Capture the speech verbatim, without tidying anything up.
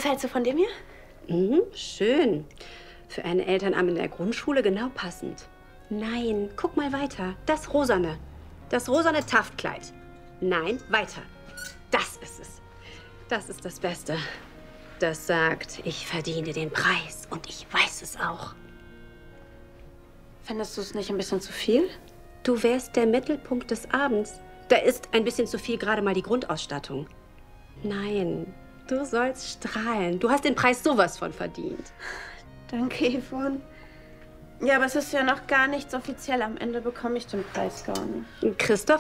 Was hältst du von dem hier? Mhm, schön. Für einen Elternabend in der Grundschule genau passend. Nein, guck mal weiter. Das Rosane. Das rosane Taftkleid. Nein, weiter. Das ist es. Das ist das Beste. Das sagt, ich verdiene den Preis und ich weiß es auch. Findest du es nicht ein bisschen zu viel? Du wärst der Mittelpunkt des Abends. Da ist ein bisschen zu viel gerade mal die Grundausstattung. Nein, du sollst strahlen. Du hast den Preis sowas von verdient. Danke, Yvonne. Ja, aber es ist ja noch gar nichts offiziell. Am Ende bekomme ich den Preis gar nicht. Christoph